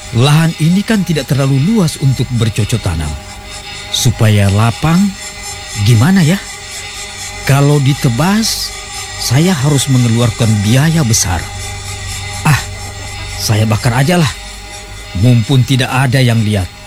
Lahan ini kan tidak terlalu luas untuk bercocok tanam. Supaya lapang, gimana ya? Kalau ditebas, saya harus mengeluarkan biaya besar. Ah, saya bakar aja lah. Mumpun tidak ada yang lihat.